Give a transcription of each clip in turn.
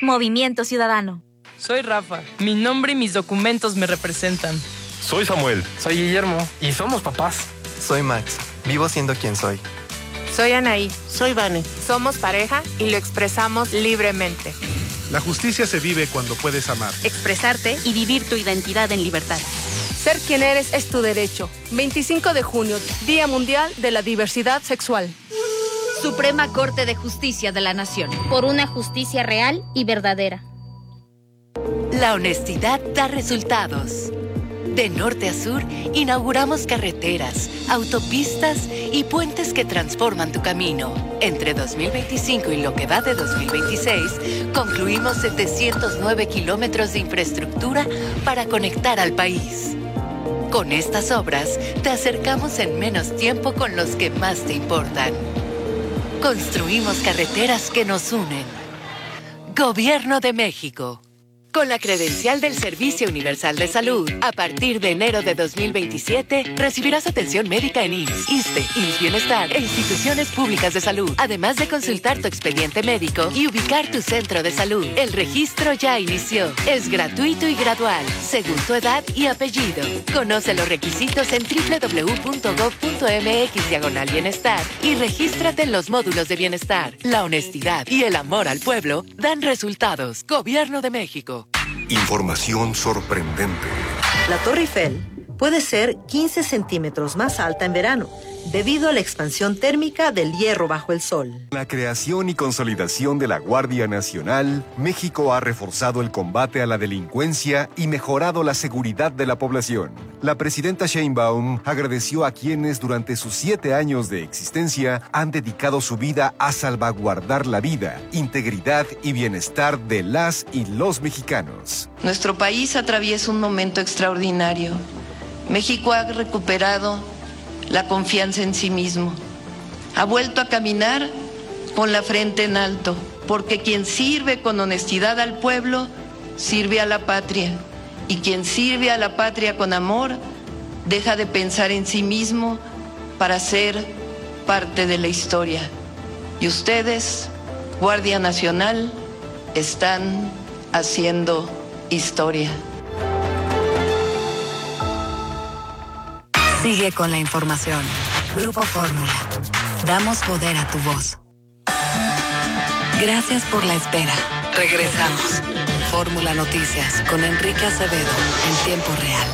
Movimiento Ciudadano. Soy Rafa. Mi nombre y mis documentos me representan. Soy Samuel. Soy Guillermo. Y somos papás. Soy Max. Vivo siendo quien soy. Soy Anaí. Soy Vane. Somos pareja y lo expresamos libremente. La justicia se vive cuando puedes amar, expresarte y vivir tu identidad en libertad. Ser quien eres es tu derecho. 25 de junio, Día Mundial de la Diversidad Sexual. Suprema Corte de Justicia de la Nación. Por una justicia real y verdadera. La honestidad da resultados. De norte a sur, inauguramos carreteras, autopistas y puentes que transforman tu camino. Entre 2025 y lo que va de 2026, concluimos 709 kilómetros de infraestructura para conectar al país. Con estas obras, te acercamos en menos tiempo con los que más te importan. Construimos carreteras que nos unen. Gobierno de México. Con la credencial del Servicio Universal de Salud, a partir de enero de 2027, recibirás atención médica en IMSS, ISSSTE, IMSS Bienestar e instituciones públicas de salud, además de consultar tu expediente médico y ubicar tu centro de salud. El registro ya inició. Es gratuito y gradual, según tu edad y apellido. Conoce los requisitos en www.gov.mx/bienestar y regístrate en los módulos de bienestar. La honestidad y el amor al pueblo dan resultados. Gobierno de México. Información sorprendente. La Torre Eiffel puede ser 15 centímetros más alta en verano, debido a la expansión térmica del hierro bajo el sol. La creación y consolidación de la Guardia Nacional, México ha reforzado el combate a la delincuencia y mejorado la seguridad de la población. La presidenta Sheinbaum agradeció a quienes durante sus 7 años de existencia han dedicado su vida a salvaguardar la vida, integridad y bienestar de las y los mexicanos. Nuestro país atraviesa un momento extraordinario. México ha recuperado la confianza en sí mismo. Ha vuelto a caminar con la frente en alto, porque quien sirve con honestidad al pueblo, sirve a la patria. Y quien sirve a la patria con amor, deja de pensar en sí mismo para ser parte de la historia. Y ustedes, Guardia Nacional, están haciendo historia. Sigue con la información. Grupo Fórmula. Damos poder a tu voz. Gracias por la espera. Regresamos. Fórmula Noticias con Enrique Acevedo en tiempo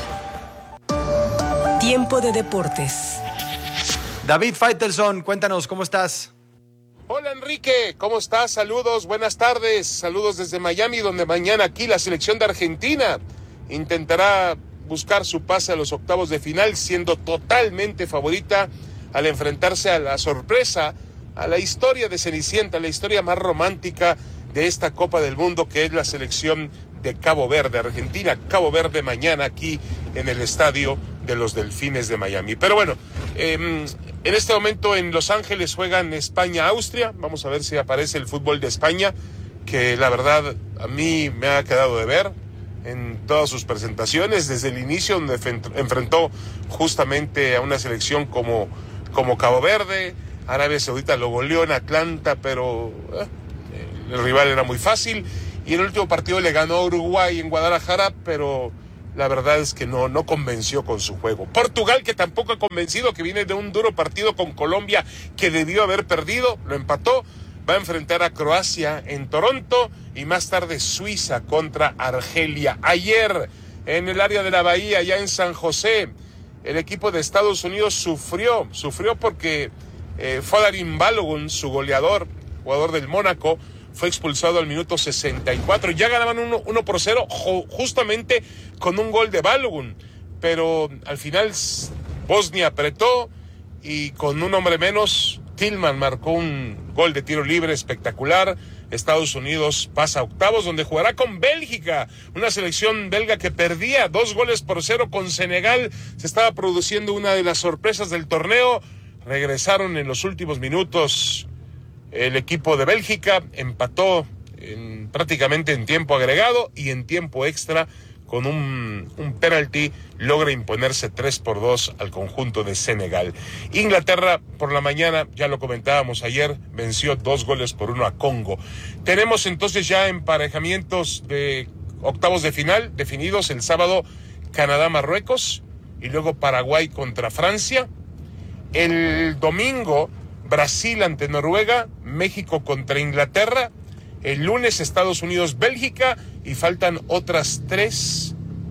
real. Tiempo de deportes. David Faitelson, cuéntanos, ¿cómo estás? Hola Enrique, ¿cómo estás? Saludos, buenas tardes. Saludos desde Miami, donde mañana aquí la selección de Argentina intentará buscar su pase a los octavos de final, siendo totalmente favorita al enfrentarse a la sorpresa, a la historia de Cenicienta, la historia más romántica de esta Copa del Mundo, que es la selección de Cabo Verde, Argentina, Cabo Verde mañana aquí en el estadio de los Delfines de Miami. Pero bueno, en este momento en Los Ángeles juegan España-Austria, vamos a ver si aparece el fútbol de España, que la verdad a mí me ha quedado de ver en todas sus presentaciones, desde el inicio donde enfrentó justamente a una selección como Cabo Verde. Arabia Saudita lo goleó en Atlanta, pero el rival era muy fácil, y en el último partido le ganó a Uruguay en Guadalajara, pero la verdad es que no convenció con su juego. Portugal, que tampoco ha convencido, que viene de un duro partido con Colombia que debió haber perdido, lo empató. Va a enfrentar a Croacia en Toronto y más tarde Suiza contra Argelia. Ayer, en el área de la Bahía, ya en San José, el equipo de Estados Unidos sufrió porque Folarin Balogun, su goleador, jugador del Mónaco, fue expulsado al minuto 64. Ya ganaban 1-0 justamente con un gol de Balogun, pero al final Bosnia apretó y con un hombre menos, Tillman marcó un gol de tiro libre espectacular. Estados Unidos pasa a octavos, donde jugará con Bélgica, una selección belga que perdía 2-0 con Senegal. Se estaba produciendo una de las sorpresas del torneo. Regresaron en los últimos minutos el equipo de Bélgica, empató prácticamente en tiempo agregado y en tiempo extra con un penalti logra imponerse 3-2 al conjunto de Senegal. Inglaterra por la mañana, ya lo comentábamos ayer, venció 2-1 a Congo. Tenemos entonces ya emparejamientos de octavos de final definidos el sábado: Canadá-Marruecos y luego Paraguay contra Francia. El domingo, Brasil ante Noruega, México contra Inglaterra. El lunes, Estados Unidos-Bélgica, y faltan otras tres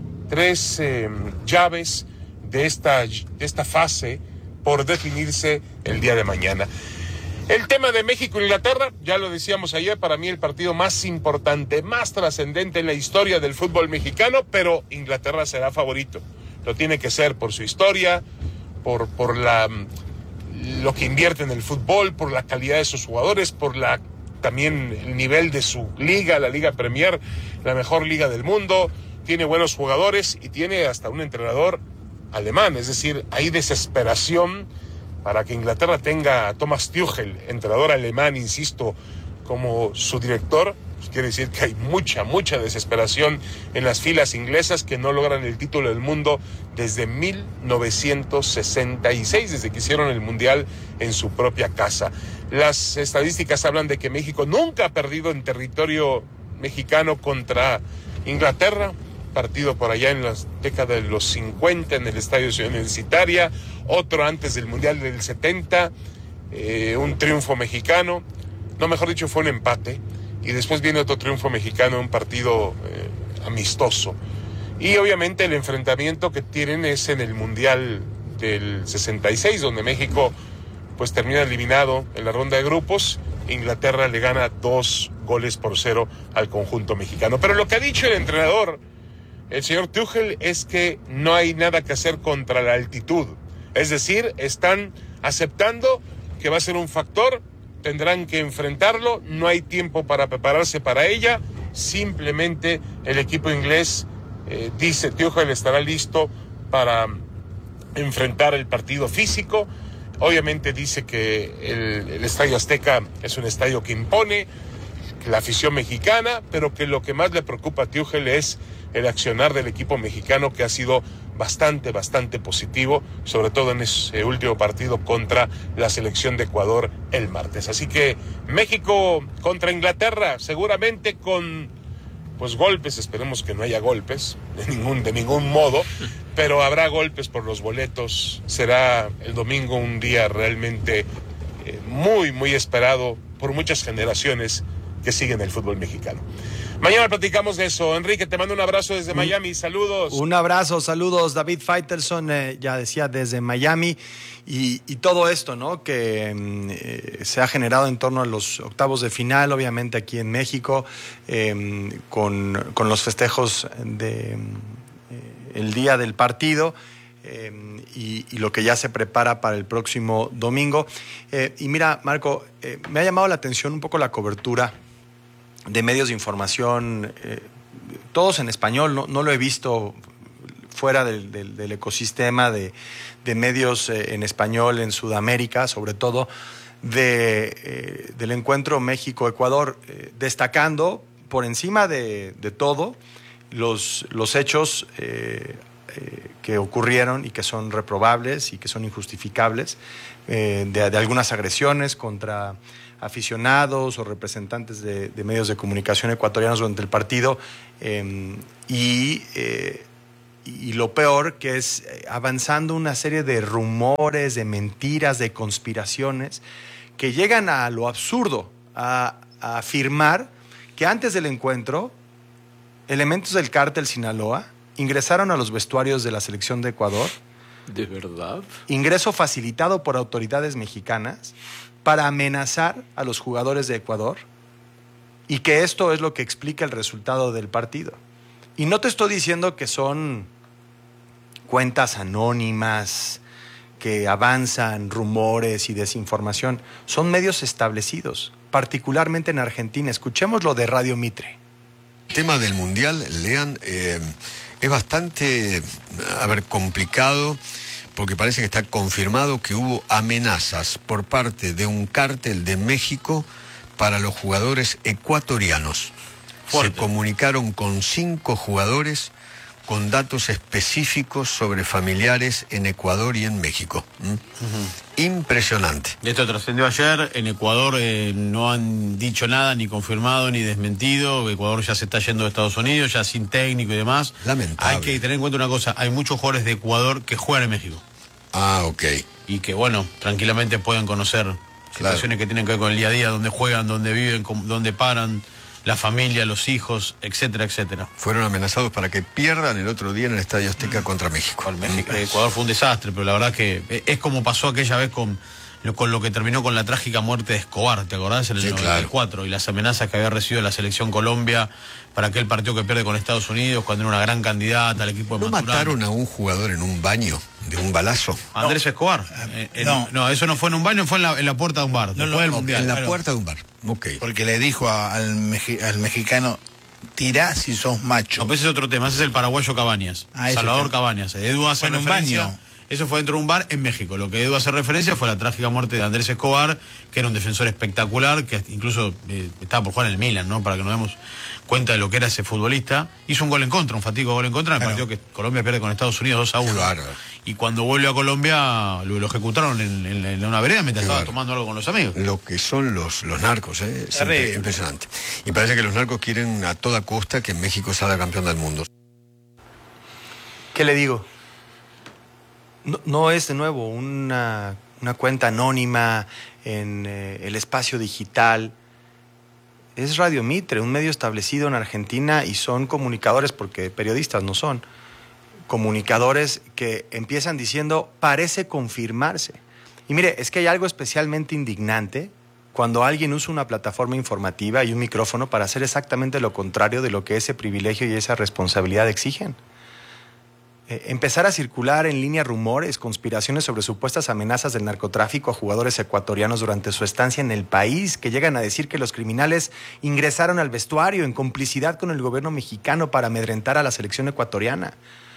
llaves de esta fase por definirse el día de mañana. El tema de México-Inglaterra, ya lo decíamos ayer, para mí el partido más importante, más trascendente en la historia del fútbol mexicano, pero Inglaterra será favorito. Lo tiene que ser por su historia, por lo que invierte en el fútbol, por la calidad de sus jugadores, por también el nivel de su liga, la Liga Premier, la mejor liga del mundo. Tiene buenos jugadores y tiene hasta un entrenador alemán, es decir, hay desesperación para que Inglaterra tenga a Thomas Tuchel, entrenador alemán, insisto, como su director. Pues quiere decir que hay mucha desesperación en las filas inglesas, que no logran el título del mundo desde 1966, desde que hicieron el Mundial en su propia casa. Las estadísticas hablan de que México nunca ha perdido en territorio mexicano contra Inglaterra. Partido por allá en la década de los 50 en el Estadio Ciudad Universitaria, otro antes del Mundial del 70, un triunfo mexicano, no, mejor dicho, fue un empate, y después viene otro triunfo mexicano, un partido amistoso. Y obviamente el enfrentamiento que tienen es en el Mundial del 66, donde México pues termina eliminado en la ronda de grupos. Inglaterra le gana 2-0 al conjunto mexicano. Pero lo que ha dicho el entrenador, el señor Tuchel, es que no hay nada que hacer contra la altitud. Es decir, están aceptando que va a ser un factor, tendrán que enfrentarlo, no hay tiempo para prepararse para ella. Simplemente el equipo inglés, dice Tuchel, estará listo para enfrentar el partido físico. Obviamente dice que el Estadio Azteca es un estadio que impone, la afición mexicana, pero que lo que más le preocupa a Tuchel es el accionar del equipo mexicano, que ha sido bastante positivo, sobre todo en ese último partido contra la selección de Ecuador el martes. Así que México contra Inglaterra, seguramente con pues golpes, esperemos que no haya golpes de ningún modo, pero habrá golpes por los boletos. Será el domingo un día realmente muy esperado por muchas generaciones que siguen el fútbol mexicano. Mañana platicamos de eso. Enrique, te mando un abrazo desde Miami. Saludos. Un abrazo, saludos. David Faitelson, ya decía, desde Miami. Y todo esto, ¿no?, que se ha generado en torno a los octavos de final, obviamente aquí en México, con los festejos de el día del partido, y lo que ya se prepara para el próximo domingo. Y mira, Marco, me ha llamado la atención un poco la cobertura de medios de información, todos en español. No lo he visto fuera del ecosistema de medios en español en Sudamérica, sobre todo del encuentro México-Ecuador, destacando por encima de todo los hechos que ocurrieron y que son reprobables y que son injustificables, de algunas agresiones contra aficionados o representantes de medios de comunicación ecuatorianos durante el partido, y lo peor, que es avanzando una serie de rumores, de mentiras, de conspiraciones que llegan a lo absurdo, a afirmar que antes del encuentro elementos del cártel Sinaloa ingresaron a los vestuarios de la selección de Ecuador. ¿De verdad? Ingreso facilitado por autoridades mexicanas para amenazar a los jugadores de Ecuador, y que esto es lo que explica el resultado del partido. Y no te estoy diciendo que son cuentas anónimas que avanzan rumores y desinformación. Son medios establecidos, particularmente en Argentina. Escuchemos lo de Radio Mitre. El tema del Mundial, Lean, es bastante, complicado, porque parece que está confirmado que hubo amenazas por parte de un cártel de México para los jugadores ecuatorianos. Fuerte. Se comunicaron con 5 jugadores con datos específicos sobre familiares en Ecuador y en México. Impresionante. Esto trascendió ayer. En Ecuador no han dicho nada, ni confirmado, ni desmentido. Ecuador ya se está yendo de Estados Unidos, ya sin técnico y demás. Lamentable. Hay que tener en cuenta una cosa. Hay muchos jugadores de Ecuador que juegan en México. Ah, ok. Y que, bueno, tranquilamente pueden conocer situaciones que tienen que ver con el día a día, dónde juegan, dónde viven, dónde paran, la familia, los hijos, etcétera, etcétera. Fueron amenazados para que pierdan el otro día en el Estadio Azteca contra México. Ecuador fue un desastre, pero la verdad que es como pasó aquella vez con lo que terminó con la trágica muerte de Escobar, ¿te acordás? En el 94, claro. Y las amenazas que había recibido la selección Colombia para aquel partido que pierde con Estados Unidos, cuando era una gran candidata al equipo de Maturana. ¿No mataron a un jugador en un baño de un balazo? Andrés Escobar. No, eso no fue en un baño, fue en la puerta de un bar, después del Mundial. En la puerta de un bar, ok. Porque le dijo al mexicano, tirá si sos macho. No, pues ese es otro tema, ese es el paraguayo Cabañas, Salvador Cabañas. Edu hace en un baño. Eso fue dentro de un bar en México. Lo que Edu hace referencia fue la trágica muerte de Andrés Escobar, que era un defensor espectacular, que incluso estaba por jugar en el Milan, ¿no? Para que nos demos cuenta de lo que era ese futbolista. Hizo un gol en contra, un fatídico gol en contra, en el partido que Colombia pierde con Estados Unidos 2-1. Claro. Y cuando vuelve a Colombia, lo ejecutaron en una vereda mientras estaba tomando algo con los amigos. Lo que son los narcos, es impresionante. Y parece que los narcos quieren a toda costa que México salga campeón del mundo. ¿Qué le digo? No es de nuevo una cuenta anónima en el espacio digital. Es Radio Mitre, un medio establecido en Argentina, y son comunicadores, porque periodistas no son, comunicadores que empiezan diciendo parece confirmarse. Y mire, es que hay algo especialmente indignante cuando alguien usa una plataforma informativa y un micrófono para hacer exactamente lo contrario de lo que ese privilegio y esa responsabilidad exigen. Empezar a circular en línea rumores, conspiraciones sobre supuestas amenazas del narcotráfico a jugadores ecuatorianos durante su estancia en el país, que llegan a decir que los criminales ingresaron al vestuario en complicidad con el gobierno mexicano para amedrentar a la selección ecuatoriana.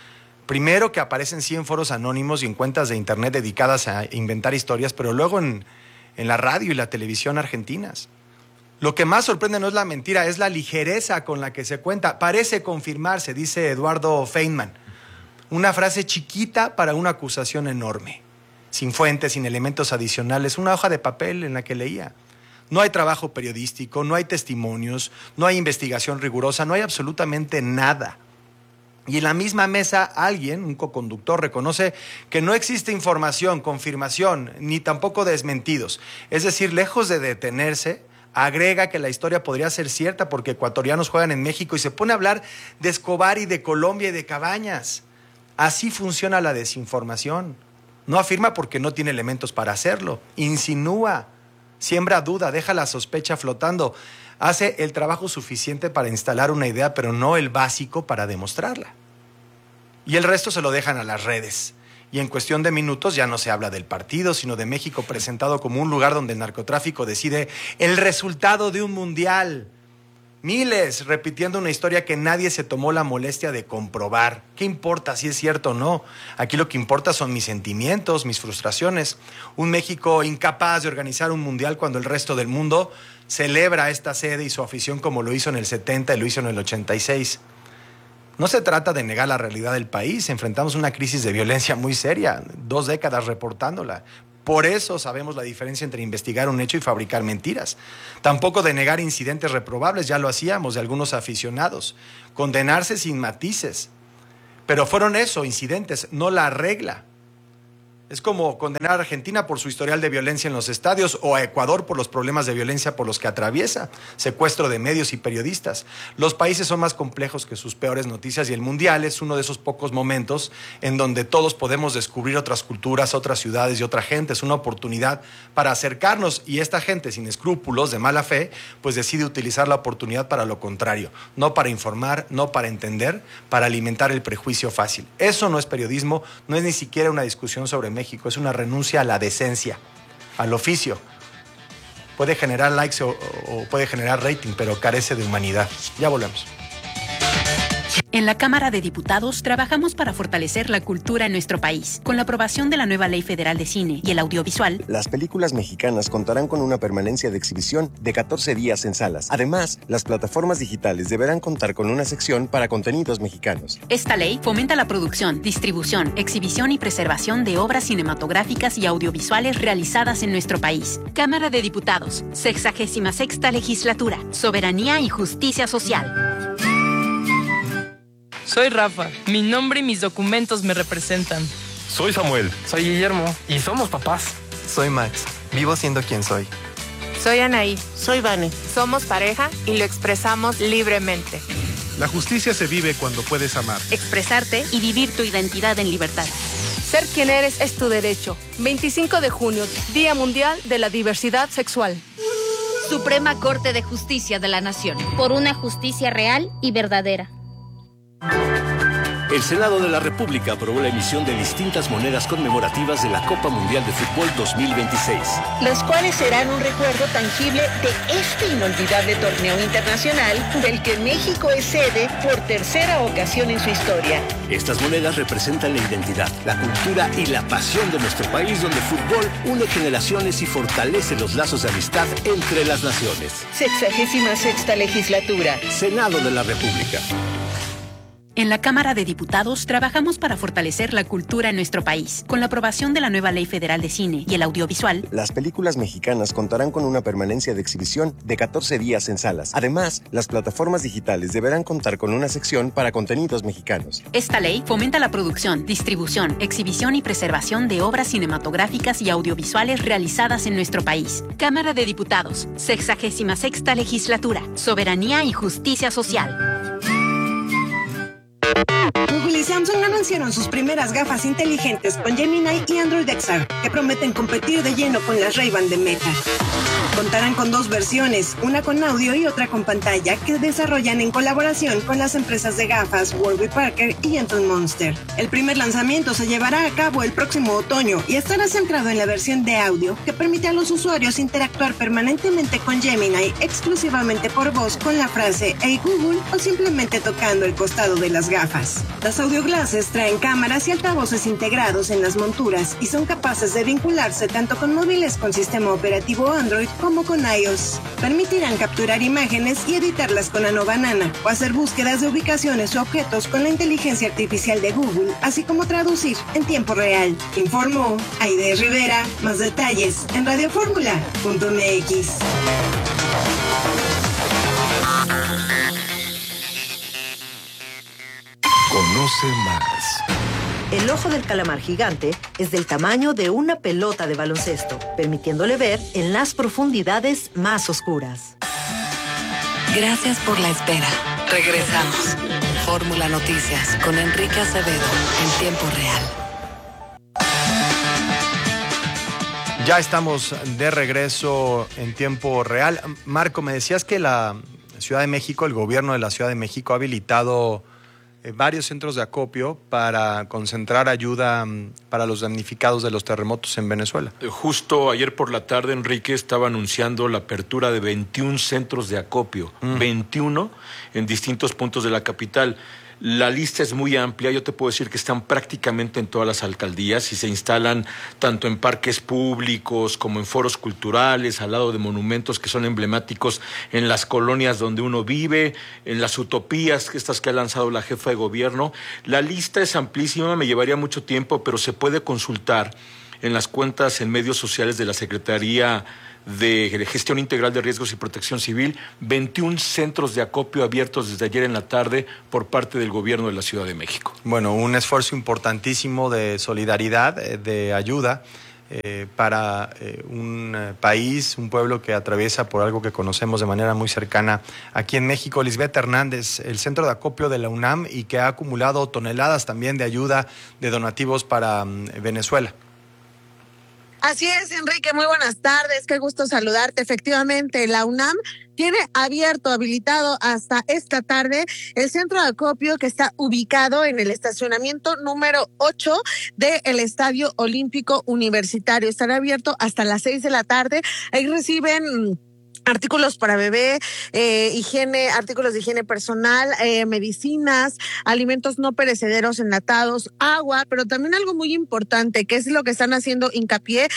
Primero que aparecen 100 foros anónimos y en cuentas de internet dedicadas a inventar historias, pero luego en la radio y la televisión argentinas. Lo que más sorprende no es la mentira, es la ligereza con la que se cuenta. Parece confirmarse, dice Eduardo Feynman. Una frase chiquita para una acusación enorme, sin fuentes, sin elementos adicionales, una hoja de papel en la que leía. No hay trabajo periodístico, no hay testimonios, no hay investigación rigurosa, no hay absolutamente nada. Y en la misma mesa alguien, un coconductor, reconoce que no existe información, confirmación, ni tampoco desmentidos. Es decir, lejos de detenerse, agrega que la historia podría ser cierta porque ecuatorianos juegan en México y se pone a hablar de Escobar y de Colombia y de Cabañas. Así funciona la desinformación. No afirma porque no tiene elementos para hacerlo. Insinúa, siembra duda, deja la sospecha flotando. Hace el trabajo suficiente para instalar una idea, pero no el básico para demostrarla. Y el resto se lo dejan a las redes. Y en cuestión de minutos ya no se habla del partido, sino de México presentado como un lugar donde el narcotráfico decide el resultado de un mundial. Miles repitiendo una historia que nadie se tomó la molestia de comprobar. ¿Qué importa si es cierto o no? Aquí lo que importa son mis sentimientos, mis frustraciones. Un México incapaz de organizar un mundial cuando el resto del mundo celebra esta sede y su afición como lo hizo en el 70 y lo hizo en el 86. No se trata de negar la realidad del país. Enfrentamos una crisis de violencia muy seria, 2 décadas reportándola. Por eso sabemos la diferencia entre investigar un hecho y fabricar mentiras. Tampoco de negar incidentes reprobables, ya lo hacíamos de algunos aficionados. Condenarse sin matices. Pero fueron eso, incidentes, no la regla. Es como condenar a Argentina por su historial de violencia en los estadios o a Ecuador por los problemas de violencia por los que atraviesa, secuestro de medios y periodistas. Los países son más complejos que sus peores noticias y el Mundial es uno de esos pocos momentos en donde todos podemos descubrir otras culturas, otras ciudades y otra gente. Es una oportunidad para acercarnos y esta gente sin escrúpulos, de mala fe, pues decide utilizar la oportunidad para lo contrario, no para informar, no para entender, para alimentar el prejuicio fácil. Eso no es periodismo, no es ni siquiera una discusión sobre México, es una renuncia a la decencia, al oficio. Puede generar likes o puede generar rating, pero carece de humanidad. Ya volvemos. En la Cámara de Diputados trabajamos para fortalecer la cultura en nuestro país. Con la aprobación de la nueva Ley Federal de Cine y el Audiovisual, las películas mexicanas contarán con una permanencia de exhibición de 14 días en salas. Además, las plataformas digitales deberán contar con una sección para contenidos mexicanos. Esta ley fomenta la producción, distribución, exhibición y preservación de obras cinematográficas y audiovisuales realizadas en nuestro país. Cámara de Diputados, 66ª Legislatura, Soberanía y Justicia Social. Soy Rafa. Mi nombre y mis documentos me representan. Soy Samuel. Soy Guillermo. Y somos papás. Soy Max. Vivo siendo quien soy. Soy Anaí. Soy Vane. Somos pareja y lo expresamos libremente. La justicia se vive cuando puedes amar. Expresarte y vivir tu identidad en libertad. Ser quien eres es tu derecho. 25 de junio, Día Mundial de la Diversidad Sexual. Suprema Corte de Justicia de la Nación. Por una justicia real y verdadera. El Senado de la República aprobó la emisión de distintas monedas conmemorativas de la Copa Mundial de Fútbol 2026. Las cuales serán un recuerdo tangible de este inolvidable torneo internacional del que México es sede por tercera ocasión en su historia. Estas monedas representan la identidad, la cultura y la pasión de nuestro país, donde el fútbol une generaciones y fortalece los lazos de amistad entre las naciones. 66ª Legislatura. Senado de la República. En la Cámara de Diputados trabajamos para fortalecer la cultura en nuestro país. Con la aprobación de la nueva Ley Federal de Cine y el Audiovisual, las películas mexicanas contarán con una permanencia de exhibición de 14 días en salas. Además, las plataformas digitales deberán contar con una sección para contenidos mexicanos. Esta ley fomenta la producción, distribución, exhibición y preservación de obras cinematográficas y audiovisuales realizadas en nuestro país. Cámara de Diputados, 66ª Legislatura, Soberanía y Justicia Social. Google y Samsung anunciaron sus primeras gafas inteligentes con Gemini y Android XR, que prometen competir de lleno con las Ray-Ban de Meta. Contarán con dos versiones, una con audio y otra con pantalla, que desarrollan en colaboración con las empresas de gafas Warby Parker y Gentle Monster. El primer lanzamiento se llevará a cabo el próximo otoño y estará centrado en la versión de audio, que permite a los usuarios interactuar permanentemente con Gemini exclusivamente por voz con la frase "Hey Google" o simplemente tocando el costado de las gafas. Las audio glasses traen cámaras y altavoces integrados en las monturas y son capaces de vincularse tanto con móviles con sistema operativo Android como con iOS. Permitirán capturar imágenes y editarlas con Nano Banana o hacer búsquedas de ubicaciones o objetos con la inteligencia artificial de Google, así como traducir en tiempo real. Informó Aide Rivera. Más detalles en radioformula.mx. Conoce más. El ojo del calamar gigante es del tamaño de una pelota de baloncesto, permitiéndole ver en las profundidades más oscuras. Gracias por la espera. Regresamos. Fórmula Noticias con Enrique Acevedo en tiempo real. Ya estamos de regreso en tiempo real. Marco, me decías que la Ciudad de México, el gobierno de la Ciudad de México ha habilitado varios centros de acopio para concentrar ayuda para los damnificados de los terremotos en Venezuela. Justo ayer por la tarde, Enrique estaba anunciando la apertura de 21 centros de acopio, 21 en distintos puntos de la capital. La lista es muy amplia, yo te puedo decir que están prácticamente en todas las alcaldías y se instalan tanto en parques públicos como en foros culturales, al lado de monumentos que son emblemáticos en las colonias donde uno vive, en las utopías, estas que ha lanzado la jefa de gobierno. La lista es amplísima, me llevaría mucho tiempo, pero se puede consultar en las cuentas en medios sociales de la Secretaría de Gestión Integral de Riesgos y Protección Civil, 21 centros de acopio abiertos desde ayer en la tarde por parte del gobierno de la Ciudad de México. Bueno, un esfuerzo importantísimo de solidaridad, de ayuda para un país, un pueblo que atraviesa por algo que conocemos de manera muy cercana aquí en México. Lisbeth Hernández, el centro de acopio de la UNAM y que ha acumulado toneladas también de ayuda, de donativos para Venezuela. Así es, Enrique, muy buenas tardes, qué gusto saludarte. Efectivamente, la UNAM tiene habilitado hasta esta tarde el centro de acopio que está ubicado en el estacionamiento número 8 del Estadio Olímpico Universitario. Estará abierto hasta las 6 de la tarde. Ahí reciben artículos para bebé, higiene, artículos de higiene personal, medicinas, alimentos no perecederos enlatados, agua, pero también algo muy importante, que es lo que están haciendo hincapié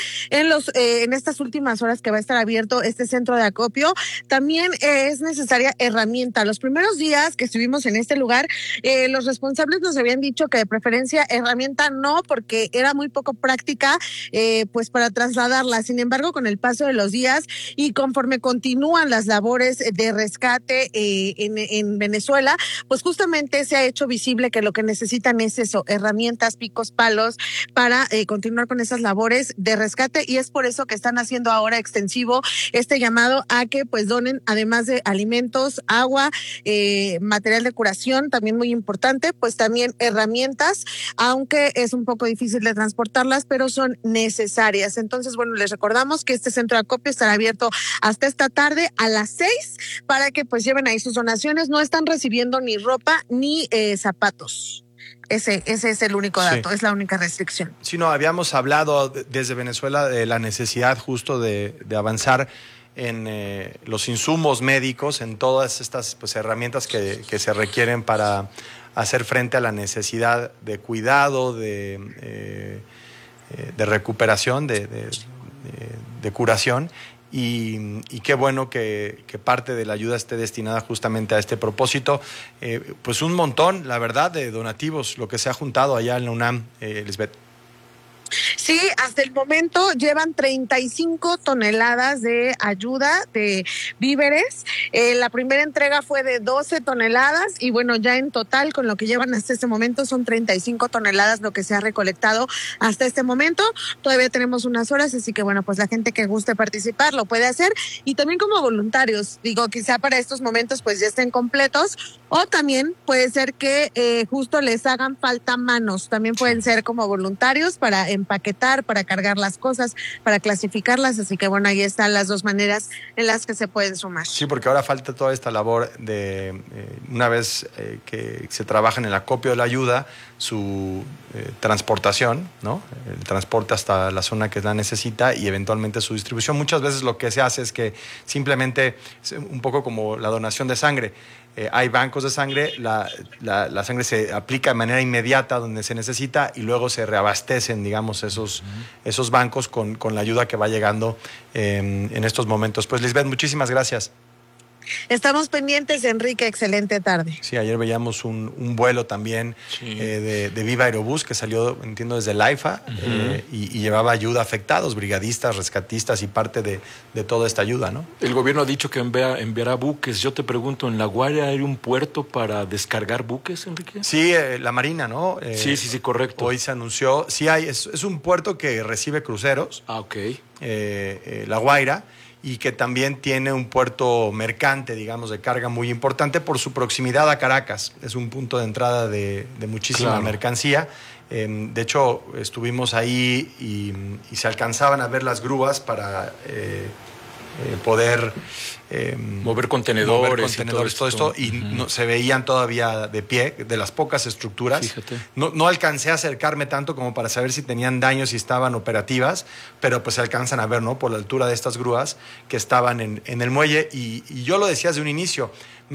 en estas últimas horas que va a estar abierto este centro de acopio. También es necesaria herramienta. Los primeros días que estuvimos en este lugar, los responsables nos habían dicho que de preferencia herramienta no, porque era muy poco práctica, pues para trasladarla. Sin embargo, con el paso de los días y conforme continúan las labores de rescate en Venezuela, pues justamente se ha hecho visible que lo que necesitan es eso, herramientas, picos, palos, para continuar con esas labores de rescate, y es por eso que están haciendo ahora extensivo este llamado a que pues donen, además de alimentos, agua, material de curación, también muy importante, pues también herramientas, aunque es un poco difícil de transportarlas, pero son necesarias. Entonces, bueno, les recordamos que este centro de acopio estará abierto hasta esta tarde a las 6 para que pues lleven ahí sus donaciones. No están recibiendo ni ropa ni zapatos. Ese es el único dato, es la única restricción. Sí, no, habíamos hablado desde Venezuela de la necesidad justo de avanzar en los insumos médicos, en todas estas pues, herramientas que se requieren para hacer frente a la necesidad de cuidado, de recuperación, de curación. Y qué bueno que parte de la ayuda esté destinada justamente a este propósito. Pues un montón, la verdad, de donativos, lo que se ha juntado allá en la UNAM, Lisbeth. Sí, hasta el momento llevan 35 toneladas de ayuda de víveres. La primera entrega fue de 12 toneladas y bueno, ya en total con lo que llevan hasta este momento son 35 toneladas lo que se ha recolectado hasta este momento. Todavía tenemos unas horas, así que bueno, pues la gente que guste participar lo puede hacer, y también como voluntarios, digo, quizá para estos momentos pues ya estén completos, o también puede ser que justo les hagan falta manos, también pueden ser como voluntarios para empaquetar, para cargar las cosas, para clasificarlas, así que bueno, ahí están las dos maneras en las que se pueden sumar. Sí, porque ahora falta toda esta labor de, una vez que se trabaja en el acopio de la ayuda, su transportación, ¿no? El transporte hasta la zona que la necesita y eventualmente su distribución. Muchas veces lo que se hace es que simplemente, un poco como la donación de sangre, hay bancos de sangre, la sangre se aplica de manera inmediata donde se necesita y luego se reabastecen, digamos, esos bancos con la ayuda que va llegando en estos momentos. Pues Lisbeth, muchísimas gracias. Estamos pendientes, Enrique, excelente tarde. Sí, ayer veíamos un vuelo también de Viva Aerobús que salió, entiendo, desde el AIFA y llevaba ayuda a afectados, brigadistas, rescatistas y parte de toda esta ayuda, ¿no? El gobierno ha dicho que enviará buques. Yo te pregunto, ¿en La Guaira hay un puerto para descargar buques, Enrique? Sí, la Marina, ¿no? Sí, correcto. Hoy se anunció, sí hay, es un puerto que recibe cruceros. Ah, ok. La Guaira, y que también tiene un puerto mercante, digamos, de carga muy importante por su proximidad a Caracas. Es un punto de entrada de muchísima mercancía. De hecho, estuvimos ahí y se alcanzaban a ver las grúas para poder mover contenedores, todo esto, y no, se veían todavía de pie, de las pocas estructuras. Fíjate. No alcancé a acercarme tanto como para saber si tenían daños, si estaban operativas, pero pues se alcanzan a ver, ¿no? Por la altura de estas grúas que estaban en el muelle, y yo lo decía desde un inicio,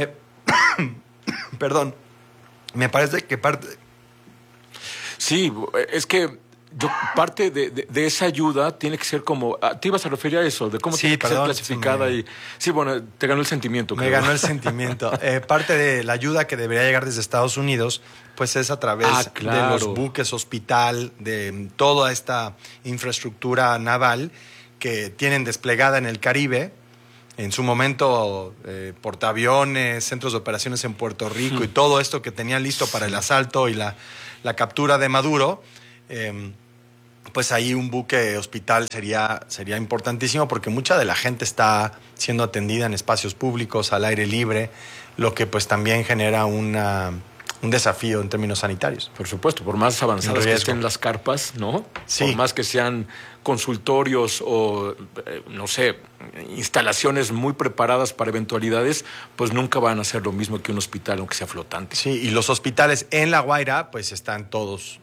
perdón, me parece que parte... Sí, es que parte de esa ayuda tiene que ser como... Te ibas a referir a eso, de cómo tiene que ser clasificada. Sí, bueno, te ganó el sentimiento. Me ganó el sentimiento. Parte de la ayuda que debería llegar desde Estados Unidos, pues es a través de los buques hospital, de toda esta infraestructura naval que tienen desplegada en el Caribe. En su momento, portaaviones, centros de operaciones en Puerto Rico y todo esto que tenían listo para el asalto y la captura de Maduro. Pues ahí un buque hospital sería importantísimo, porque mucha de la gente está siendo atendida en espacios públicos, al aire libre, lo que pues también genera un desafío en términos sanitarios. Por supuesto, por más avanzadas que estén las carpas, ¿no? Sí. Por más que sean consultorios o, no sé, instalaciones muy preparadas para eventualidades, pues nunca van a ser lo mismo que un hospital, aunque sea flotante. Sí, y los hospitales en La Guaira, pues están todos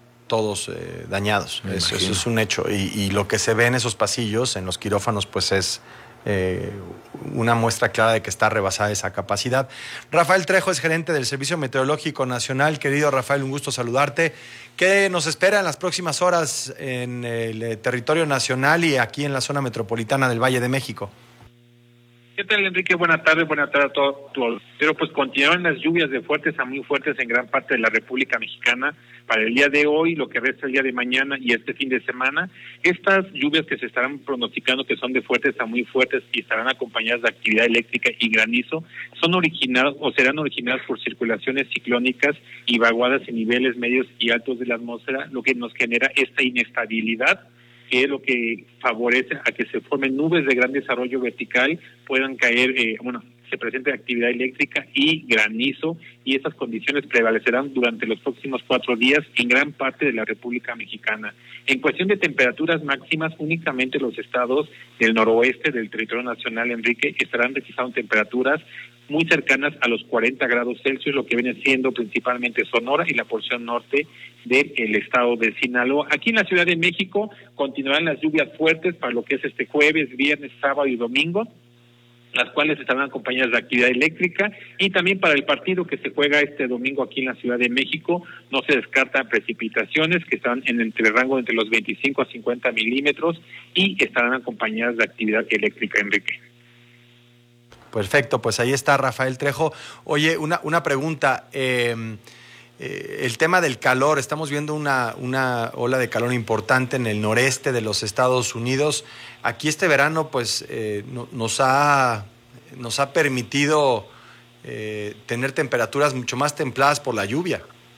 dañados. Eso es un hecho. Y lo que se ve en esos pasillos, en los quirófanos, pues es una muestra clara de que está rebasada esa capacidad. Rafael Trejo es gerente del Servicio Meteorológico Nacional. Querido Rafael, un gusto saludarte. ¿Qué nos espera en las próximas horas en el territorio nacional y aquí en la zona metropolitana del Valle de México? ¿Qué tal, Enrique? Buenas tardes a todo tu auditorio. Pues continúan las lluvias de fuertes a muy fuertes en gran parte de la República Mexicana para el día de hoy, lo que resta el día de mañana y este fin de semana. Estas lluvias que se estarán pronosticando, que son de fuertes a muy fuertes y estarán acompañadas de actividad eléctrica y granizo, son originadas o serán originadas por circulaciones ciclónicas y vaguadas en niveles medios y altos de la atmósfera, lo que nos genera esta inestabilidad, que es lo que favorece a que se formen nubes de gran desarrollo vertical, puedan caer, se presente actividad eléctrica y granizo, y esas condiciones prevalecerán durante los próximos 4 días en gran parte de la República Mexicana. En cuestión de temperaturas máximas, únicamente los estados del noroeste del territorio nacional, Enrique, estarán registrando temperaturas muy cercanas a los 40 grados Celsius, lo que viene siendo principalmente Sonora y la porción norte del estado de Sinaloa. Aquí en la Ciudad de México continuarán las lluvias fuertes para lo que es este jueves, viernes, sábado y domingo, las cuales estarán acompañadas de actividad eléctrica, y también para el partido que se juega este domingo aquí en la Ciudad de México no se descartan precipitaciones que están en entre el rango entre los 25 a 50 milímetros y estarán acompañadas de actividad eléctrica, Enrique. Perfecto, pues ahí está Rafael Trejo. Oye, una pregunta. El tema del calor, estamos viendo una ola de calor importante en el noreste de los Estados Unidos. Aquí este verano pues nos ha permitido tener temperaturas mucho más templadas por la lluvia.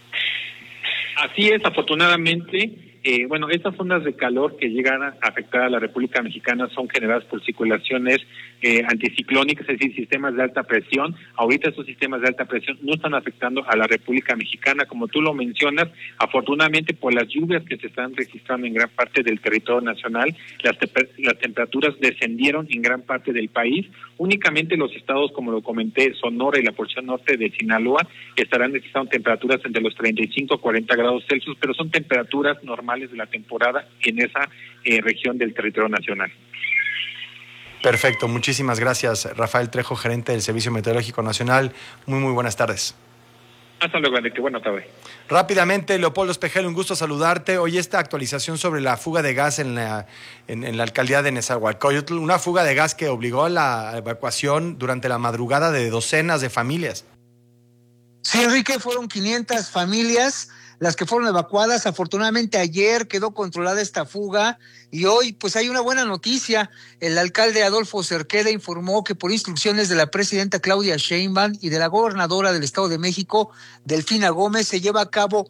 Así es, afortunadamente. Estas ondas de calor que llegan a afectar a la República Mexicana son generadas por circulaciones anticiclónicas, es decir, sistemas de alta presión. Ahorita esos sistemas de alta presión no están afectando a la República Mexicana, como tú lo mencionas. Afortunadamente, por las lluvias que se están registrando en gran parte del territorio nacional, las temperaturas descendieron en gran parte del país. Únicamente los estados, como lo comenté, Sonora y la porción norte de Sinaloa, estarán registrando temperaturas entre los 35 a 40 grados Celsius, pero son temperaturas normales de la temporada en esa región del territorio nacional. Perfecto, muchísimas gracias, Rafael Trejo, gerente del Servicio Meteorológico Nacional. Muy buenas tardes. Hasta luego, Enrique. Buenas tardes. Rápidamente, Leopoldo Espejel, un gusto saludarte. Hoy esta actualización sobre la fuga de gas en la alcaldía de Nezahualcóyotl, una fuga de gas que obligó a la evacuación durante la madrugada de docenas de familias. Sí, Enrique, fueron 500 familias las que fueron evacuadas. Afortunadamente ayer quedó controlada esta fuga y hoy pues hay una buena noticia. El alcalde Adolfo Cerqueda informó que por instrucciones de la presidenta Claudia Sheinbaum y de la gobernadora del Estado de México, Delfina Gómez, se lleva a cabo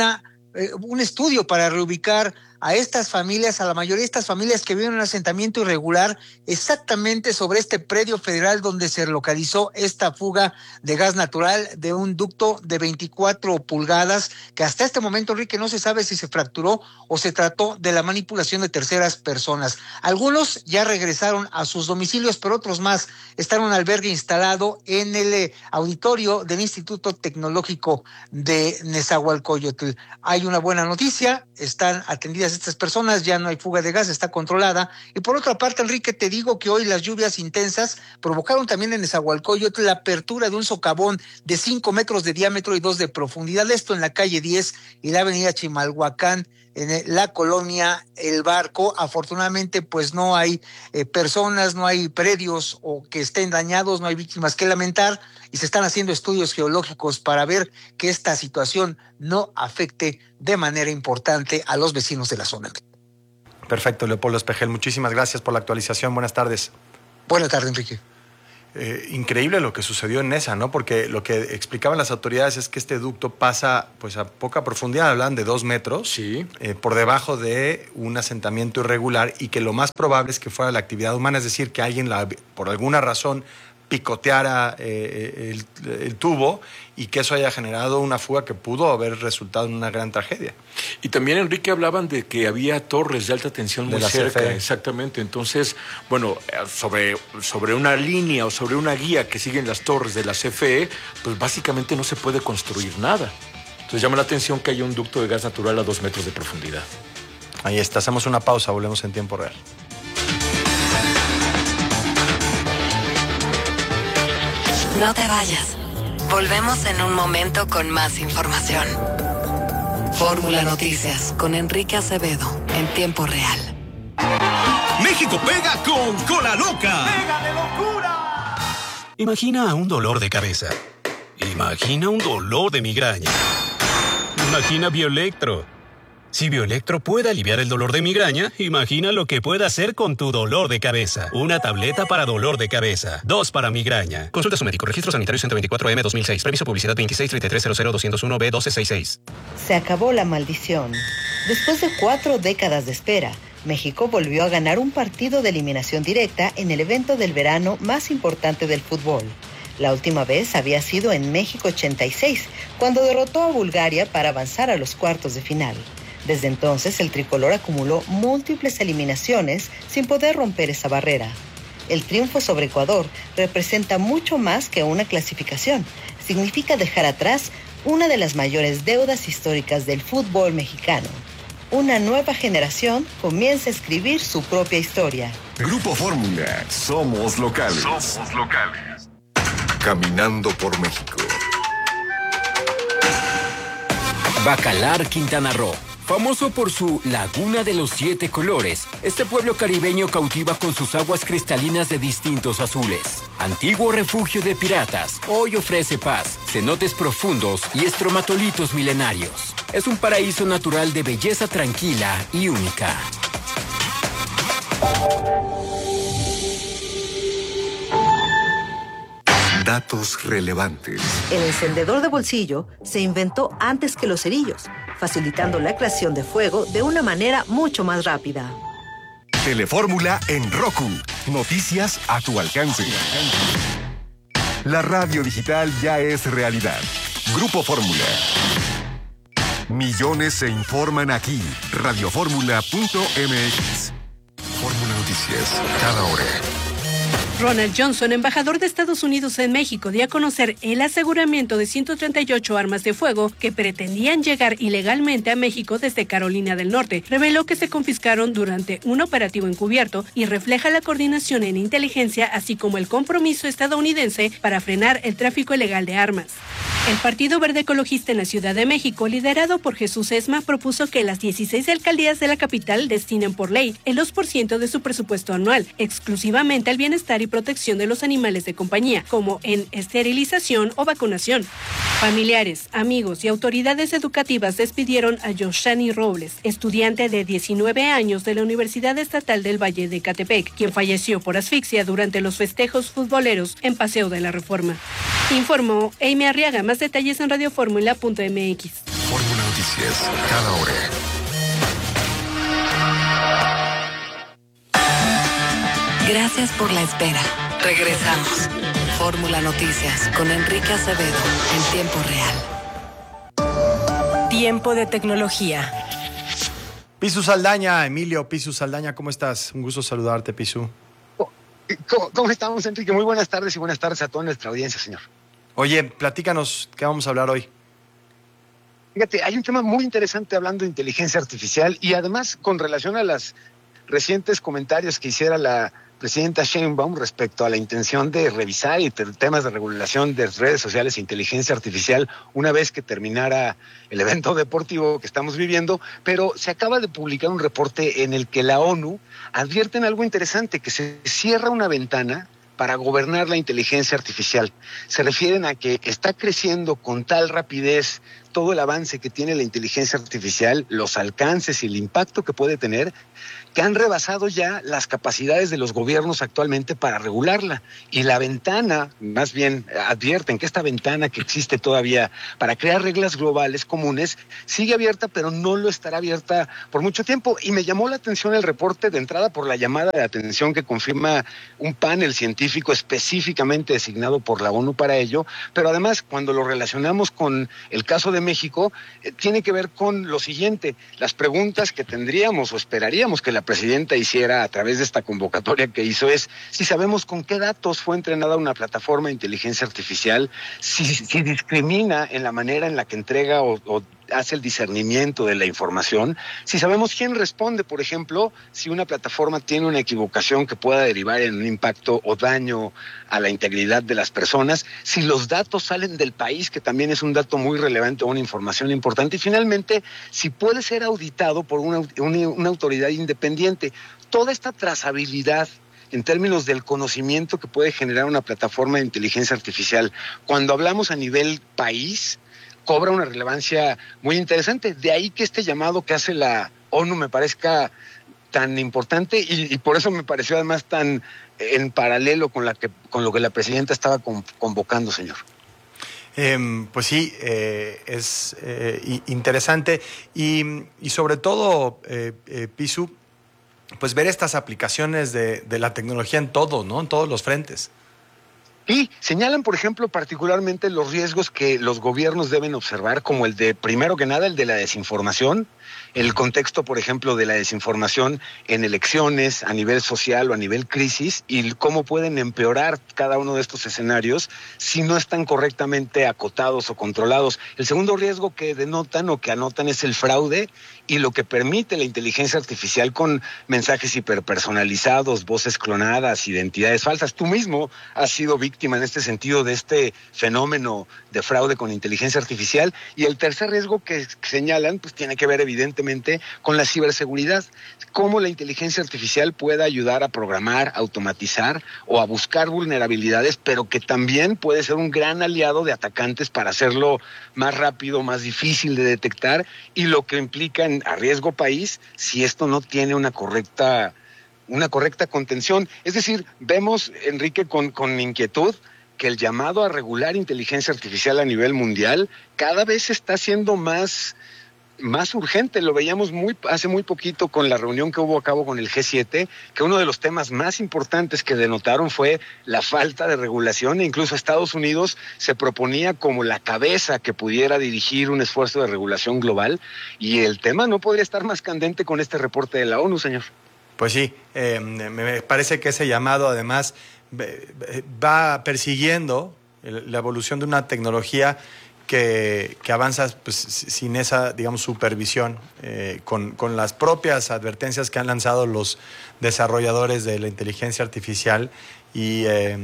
un estudio para reubicar a estas familias, a la mayoría de estas familias que viven en un asentamiento irregular, exactamente sobre este predio federal donde se localizó esta fuga de gas natural de un ducto de 24 pulgadas, que hasta este momento, Enrique, no se sabe si se fracturó o se trató de la manipulación de terceras personas. Algunos ya regresaron a sus domicilios, pero otros más están en un albergue instalado en el auditorio del Instituto Tecnológico de Nezahualcóyotl. Hay una buena noticia, están atendidas estas personas, ya no hay fuga de gas, está controlada. Y por otra parte, Enrique, te digo que hoy las lluvias intensas provocaron también en Nezahualcóyotl la apertura de un socavón de 5 metros de diámetro y 2 de profundidad, esto en la calle 10 y la avenida Chimalhuacán, en la colonia El Barco. Afortunadamente, pues no hay personas, no hay predios o que estén dañados, no hay víctimas que lamentar, y se están haciendo estudios geológicos para ver que esta situación no afecte de manera importante a los vecinos de la zona. Perfecto, Leopoldo Espejel, muchísimas gracias por la actualización. Buenas tardes. Buenas tardes, Enrique. Increíble lo que sucedió en Neza, ¿no? Porque lo que explicaban las autoridades es que este ducto pasa pues a poca profundidad, hablan de 2 metros, sí, por debajo de un asentamiento irregular, y que lo más probable es que fuera la actividad humana, es decir, que alguien por alguna razón picoteara el tubo y que eso haya generado una fuga que pudo haber resultado en una gran tragedia. Y también, Enrique, hablaban de que había torres de alta tensión muy cerca. CFE. Exactamente. Entonces, bueno, sobre una línea o sobre una guía que siguen las torres de la CFE, pues básicamente no se puede construir nada. Entonces llama la atención que haya un ducto de gas natural a 2 metros de profundidad. Ahí está, hacemos una pausa, volvemos en tiempo real. No te vayas. Volvemos en un momento con más información. Fórmula Noticias con Enrique Acevedo en tiempo real. México pega con Cola Loca. ¡Pega de locura! Imagina un dolor de cabeza. Imagina un dolor de migraña. Imagina Bioelectro. Si Bioelectro puede aliviar el dolor de migraña, imagina lo que puede hacer con tu dolor de cabeza. Una tableta para dolor de cabeza. 2 para migraña. Consulta a su médico. Registro Sanitario 124M 2006. Permiso publicidad 2633000201B1266. Se acabó la maldición. Después de 4 décadas de espera, México volvió a ganar un partido de eliminación directa en el evento del verano más importante del fútbol. La última vez había sido en México 86, cuando derrotó a Bulgaria para avanzar a los cuartos de final. Desde entonces, el tricolor acumuló múltiples eliminaciones sin poder romper esa barrera. El triunfo sobre Ecuador representa mucho más que una clasificación. Significa dejar atrás una de las mayores deudas históricas del fútbol mexicano. Una nueva generación comienza a escribir su propia historia. Grupo Fórmula. Somos locales. Somos locales. Caminando por México. Bacalar, Quintana Roo. Famoso por su Laguna de los 7 colores, este pueblo caribeño cautiva con sus aguas cristalinas de distintos azules. Antiguo refugio de piratas, hoy ofrece paz, cenotes profundos y estromatolitos milenarios. Es un paraíso natural de belleza tranquila y única. Datos relevantes. El encendedor de bolsillo se inventó antes que los cerillos, facilitando la creación de fuego de una manera mucho más rápida. Telefórmula en Roku. Noticias a tu alcance. La radio digital ya es realidad. Grupo Fórmula. Millones se informan aquí. Radioformula.mx. Fórmula Noticias. Cada hora. Ronald Johnson, embajador de Estados Unidos en México, dio a conocer el aseguramiento de 138 armas de fuego que pretendían llegar ilegalmente a México desde Carolina del Norte. Reveló que se confiscaron durante un operativo encubierto y refleja la coordinación en inteligencia, así como el compromiso estadounidense para frenar el tráfico ilegal de armas. El Partido Verde Ecologista en la Ciudad de México, liderado por Jesús Esma, propuso que las 16 alcaldías de la capital destinen por ley el 2% de su presupuesto anual, exclusivamente al bienestar y protección de los animales de compañía, como en esterilización o vacunación. Familiares, amigos y autoridades educativas despidieron a Yoshani Robles, estudiante de 19 años de la Universidad Estatal del Valle de Ecatepec, quien falleció por asfixia durante los festejos futboleros en Paseo de la Reforma. Informó Amy Arriaga. Más detalles en radioformula.mx. Fórmula Noticias, cada hora. Gracias por la espera. Regresamos. Fórmula Noticias con Enrique Acevedo en tiempo real. Tiempo de tecnología. Pisu Saldaña, Emilio Pisu Saldaña, ¿cómo estás? Un gusto saludarte, Pisu. ¿Cómo estamos, Enrique? Muy buenas tardes y buenas tardes a toda nuestra audiencia, señor. Oye, platícanos, ¿qué vamos a hablar hoy? Fíjate, hay un tema muy interesante hablando de inteligencia artificial y además con relación a los recientes comentarios que hiciera la presidenta Sheinbaum respecto a la intención de revisar y temas de regulación de redes sociales e inteligencia artificial una vez que terminara el evento deportivo que estamos viviendo, pero se acaba de publicar un reporte en el que la ONU advierte en algo interesante, que se cierra una ventana para gobernar la inteligencia artificial. Se refieren a que está creciendo con tal rapidez todo el avance que tiene la inteligencia artificial, los alcances y el impacto que puede tener, que han rebasado ya las capacidades de los gobiernos actualmente para regularla. Y la ventana, más bien advierten que esta ventana que existe todavía para crear reglas globales comunes, sigue abierta, pero no lo estará abierta por mucho tiempo. Y me llamó la atención el reporte de entrada por la llamada de atención que confirma un panel científico específicamente designado por la ONU para ello, pero además cuando lo relacionamos con el caso de México, tiene que ver con lo siguiente: las preguntas que tendríamos o esperaríamos que la presidenta hiciera a través de esta convocatoria que hizo es si sabemos con qué datos fue entrenada una plataforma de inteligencia artificial, si discrimina en la manera en la que entrega o hace el discernimiento de la información, si sabemos quién responde, por ejemplo, si una plataforma tiene una equivocación que pueda derivar en un impacto o daño a la integridad de las personas, si los datos salen del país, que también es un dato muy relevante o una información importante, y finalmente, si puede ser auditado por una autoridad independiente. Toda esta trazabilidad en términos del conocimiento que puede generar una plataforma de inteligencia artificial, cuando hablamos a nivel país, cobra una relevancia muy interesante. De ahí que este llamado que hace la ONU me parezca tan importante y por eso me pareció además tan en paralelo con lo que la presidenta estaba convocando, señor. Pues sí, es interesante y sobre todo, Pisu, pues ver estas aplicaciones de la tecnología en todo, ¿no? En todos los frentes. Y señalan, por ejemplo, particularmente los riesgos que los gobiernos deben observar, como el de, primero que nada, el de la desinformación, el contexto, por ejemplo, de la desinformación en elecciones, a nivel social o a nivel crisis, y cómo pueden empeorar cada uno de estos escenarios si no están correctamente acotados o controlados. El segundo riesgo que denotan o que anotan es el fraude y lo que permite la inteligencia artificial con mensajes hiperpersonalizados, voces clonadas, identidades falsas. Tú mismo has sido víctima en este sentido de este fenómeno de fraude con inteligencia artificial. Y el tercer riesgo que señalan, pues tiene que ver evidentemente con la ciberseguridad, cómo la inteligencia artificial puede ayudar a programar, automatizar o a buscar vulnerabilidades, pero que también puede ser un gran aliado de atacantes para hacerlo más rápido, más difícil de detectar, y lo que implica a riesgo país si esto no tiene una correcta contención. Es decir, vemos, Enrique, con inquietud que el llamado a regular inteligencia artificial a nivel mundial cada vez está siendo más urgente. Lo veíamos hace muy poquito con la reunión que hubo a cabo con el G7, que uno de los temas más importantes que denotaron fue la falta de regulación, e incluso Estados Unidos se proponía como la cabeza que pudiera dirigir un esfuerzo de regulación global, y el tema no podría estar más candente con este reporte de la ONU, señor. Pues sí, me parece que ese llamado además va persiguiendo la evolución de una tecnología que avanza pues, sin esa, digamos, supervisión, con las propias advertencias que han lanzado los desarrolladores de la inteligencia artificial y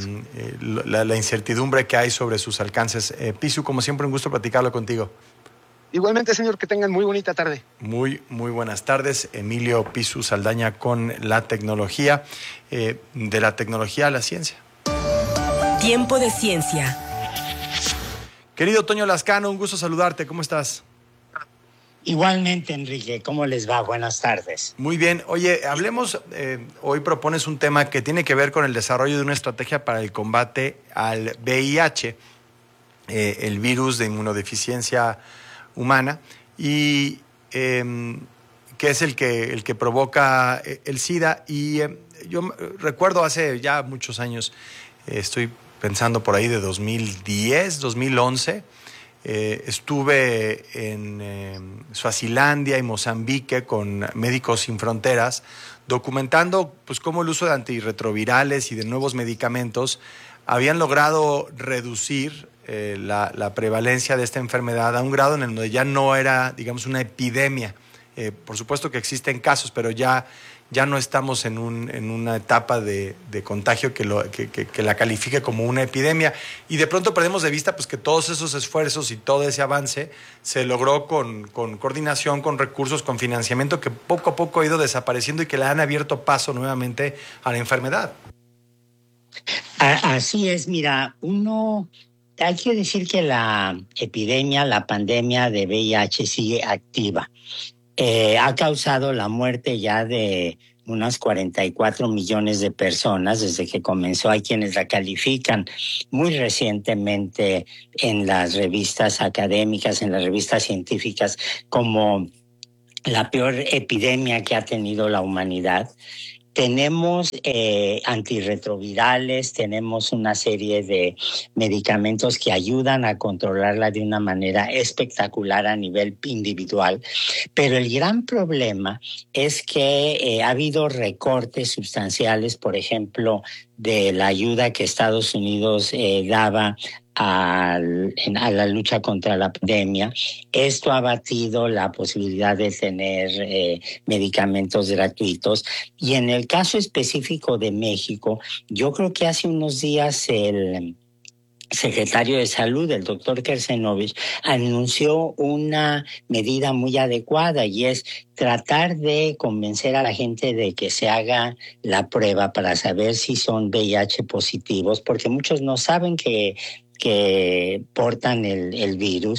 la incertidumbre que hay sobre sus alcances. Pisu, como siempre, un gusto platicarlo contigo. Igualmente, señor, que tengan muy bonita tarde. Muy buenas tardes. Emilio Pisu Saldaña con la tecnología, de la tecnología a la ciencia. Tiempo de ciencia. Querido Toño Lascano, un gusto saludarte. ¿Cómo estás? Igualmente, Enrique. ¿Cómo les va? Buenas tardes. Muy bien. Oye, hablemos, hoy propones un tema que tiene que ver con el desarrollo de una estrategia para el combate al VIH, el virus de inmunodeficiencia humana, y que es el que provoca el SIDA. Y yo recuerdo hace ya muchos años, estoy pensando por ahí de 2010, 2011, estuve en Suazilandia y Mozambique con Médicos Sin Fronteras, documentando pues cómo el uso de antirretrovirales y de nuevos medicamentos habían logrado reducir la prevalencia de esta enfermedad a un grado en el que ya no era, digamos, una epidemia. Por supuesto que existen casos, pero ya no estamos en una etapa de contagio que la califique como una epidemia. Y de pronto perdemos de vista pues, que todos esos esfuerzos y todo ese avance se logró con coordinación, con recursos, con financiamiento que poco a poco ha ido desapareciendo y que le han abierto paso nuevamente a la enfermedad. Así es, mira, hay que decir que la epidemia, la pandemia de VIH sigue activa. Ha causado la muerte ya de unas 44 millones de personas desde que comenzó. Hay quienes la califican muy recientemente en las revistas académicas, en las revistas científicas, como la peor epidemia que ha tenido la humanidad. Tenemos antirretrovirales, tenemos una serie de medicamentos que ayudan a controlarla de una manera espectacular a nivel individual, pero el gran problema es que ha habido recortes sustanciales, por ejemplo, de la ayuda que Estados Unidos daba a la lucha contra la pandemia. Esto ha batido la posibilidad de tener medicamentos gratuitos. Y en el caso específico de México, yo creo que hace unos días el secretario de Salud, el doctor Kersenovich, anunció una medida muy adecuada y es tratar de convencer a la gente de que se haga la prueba para saber si son VIH positivos, porque muchos no saben que portan el virus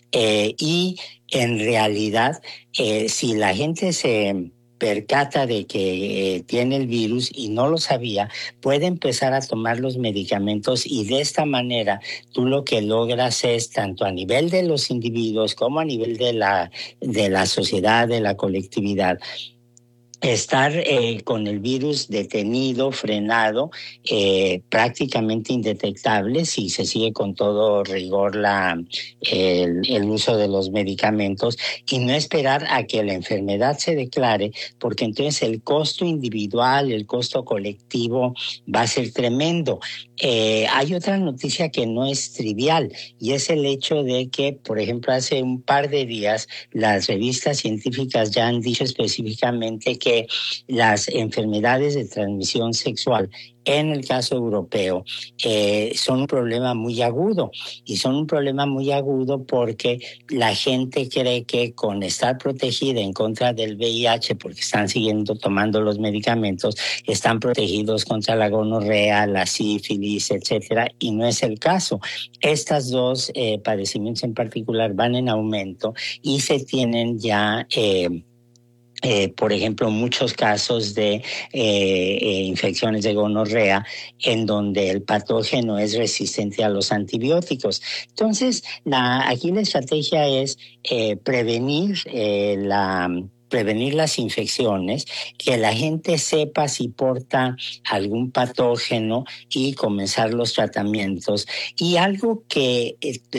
y en realidad si la gente se percata de que tiene el virus y no lo sabía, puede empezar a tomar los medicamentos y de esta manera tú lo que logras es, tanto a nivel de los individuos como a nivel de la sociedad, de la colectividad, estar con el virus detenido, frenado, prácticamente indetectable si se sigue con todo rigor el uso de los medicamentos y no esperar a que la enfermedad se declare, porque entonces el costo individual, el costo colectivo va a ser tremendo. Hay otra noticia que no es trivial y es el hecho de que, por ejemplo, hace un par de días las revistas científicas ya han dicho específicamente que las enfermedades de transmisión sexual en el caso europeo son un problema muy agudo y son un problema muy agudo porque la gente cree que con estar protegida en contra del VIH, porque están tomando los medicamentos, están protegidos contra la gonorrea, la sífilis, etcétera, y no es el caso. Estas dos padecimientos en particular van en aumento y se tienen ya por ejemplo, muchos casos de infecciones de gonorrea en donde el patógeno es resistente a los antibióticos. Entonces, aquí la estrategia es prevenir las infecciones, que la gente sepa si porta algún patógeno y comenzar los tratamientos. Y algo que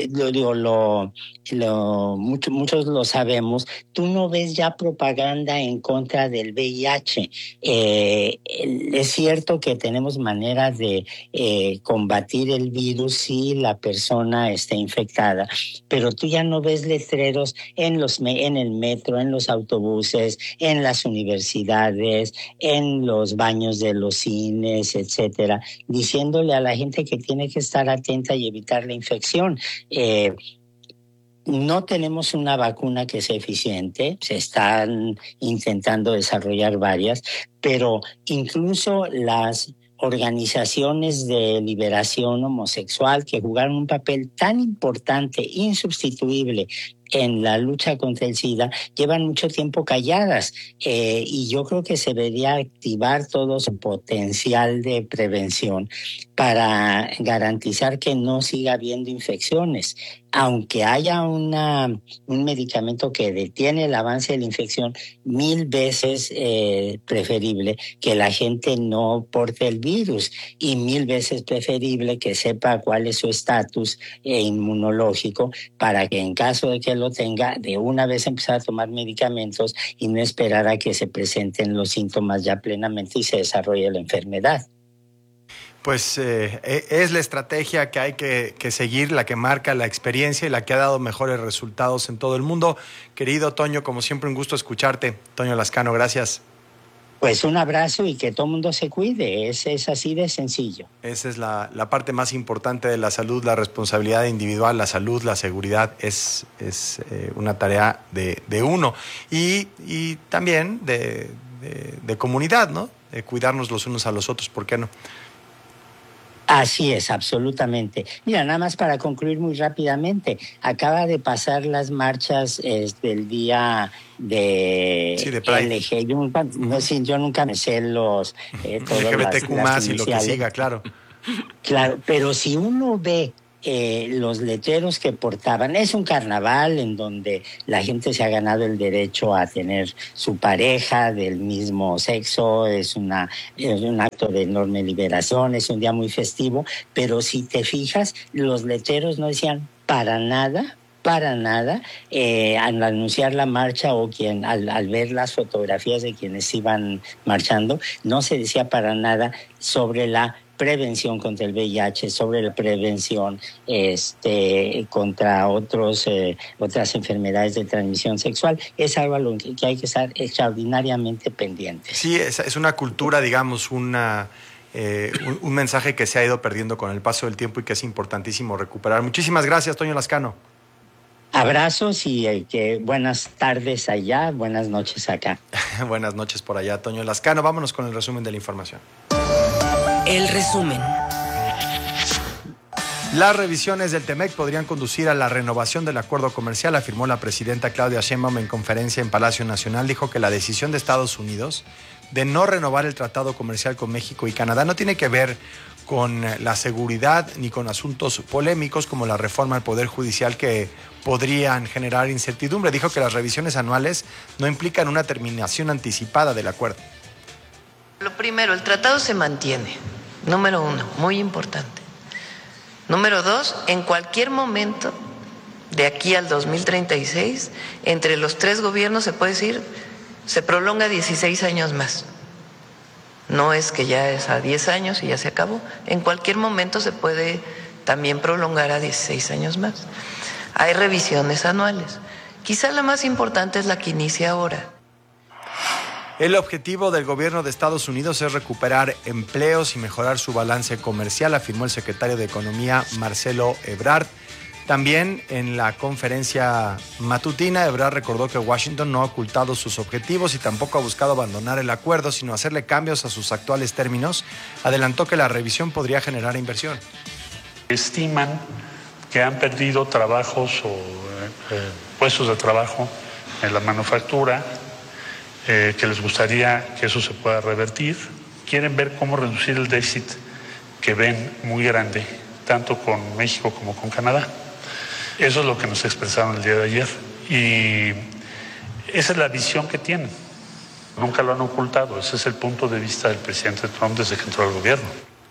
muchos lo sabemos, tú no ves ya propaganda en contra del VIH. Es cierto que tenemos maneras de combatir el virus si la persona está infectada, pero tú ya no ves letreros en el metro, en los autobuses, en las universidades, en los baños de los cines, etcétera, diciéndole a la gente que tiene que estar atenta y evitar la infección. No tenemos una vacuna que sea eficiente, se están intentando desarrollar varias, pero incluso las organizaciones de liberación homosexual que jugaron un papel tan importante, insustituible en la lucha contra el SIDA, llevan mucho tiempo calladas y yo creo que se debería activar todo su potencial de prevención para garantizar que no siga habiendo infecciones. Aunque haya un medicamento que detiene el avance de la infección, 1000 veces preferible que la gente no porte el virus y 1000 veces preferible que sepa cuál es su estatus inmunológico para que en caso de que lo tenga, de una vez empezar a tomar medicamentos y no esperar a que se presenten los síntomas ya plenamente y se desarrolle la enfermedad. Pues es la estrategia que hay que seguir, la que marca la experiencia y la que ha dado mejores resultados en todo el mundo. Querido Toño, como siempre, un gusto escucharte. Toño Lascano, gracias. Pues un abrazo y que todo el mundo se cuide, es así de sencillo. Esa es la parte más importante de la salud, la responsabilidad individual, la salud, la seguridad, es una tarea de uno y también de comunidad, ¿no? De cuidarnos los unos a los otros, ¿por qué no? Así es, absolutamente. Mira, nada más para concluir muy rápidamente, acaba de pasar las marchas del día de LG. Yo nunca me sé los LGBTQ más y lo que siga, claro. Claro, pero si uno ve los letreros que portaban, es un carnaval en donde la gente se ha ganado el derecho a tener su pareja del mismo sexo, es un acto de enorme liberación, es un día muy festivo, pero si te fijas, los letreros no decían para nada, al anunciar la marcha o al ver las fotografías de quienes iban marchando, no se decía para nada sobre la prevención contra el VIH, sobre la prevención contra otras enfermedades de transmisión sexual. Es algo a lo que hay que estar extraordinariamente pendientes. Sí, es una cultura, digamos, un mensaje que se ha ido perdiendo con el paso del tiempo y que es importantísimo recuperar. Muchísimas gracias, Toño Lascano. Abrazos y buenas tardes allá, buenas noches acá. Buenas noches por allá, Toño Lascano. Vámonos con el resumen de la información. El resumen. Las revisiones del TEMEC podrían conducir a la renovación del acuerdo comercial, afirmó la presidenta Claudia Sheinbaum en conferencia en Palacio Nacional. Dijo que la decisión de Estados Unidos de no renovar el tratado comercial con México y Canadá no tiene que ver con la seguridad ni con asuntos polémicos como la reforma al Poder Judicial que podrían generar incertidumbre. Dijo que las revisiones anuales no implican una terminación anticipada del acuerdo. Lo primero, el tratado se mantiene. Número 1, muy importante. Número 2, en cualquier momento de aquí al 2036, entre los 3 gobiernos se puede decir, se prolonga 16 años más. No es que ya es a 10 años y ya se acabó. En cualquier momento se puede también prolongar a 16 años más. Hay revisiones anuales. Quizá la más importante es la que inicia ahora. El objetivo del gobierno de Estados Unidos es recuperar empleos y mejorar su balance comercial, afirmó el secretario de Economía, Marcelo Ebrard. También en la conferencia matutina, Ebrard recordó que Washington no ha ocultado sus objetivos y tampoco ha buscado abandonar el acuerdo, sino hacerle cambios a sus actuales términos. Adelantó que la revisión podría generar inversión. Estiman que han perdido trabajos o puestos de trabajo en la manufactura, que les gustaría que eso se pueda revertir. Quieren ver cómo reducir el déficit que ven muy grande, tanto con México como con Canadá. Eso es lo que nos expresaron el día de ayer y esa es la visión que tienen. Nunca lo han ocultado, ese es el punto de vista del presidente Trump desde que entró al gobierno.